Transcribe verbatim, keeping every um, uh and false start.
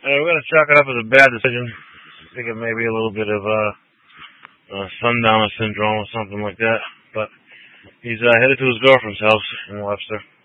Uh, we're gonna chalk it up as a bad decision. I think it may be a little bit of uh, uh, sundowner syndrome or something like that. But he's uh, headed to his girlfriend's house in Webster.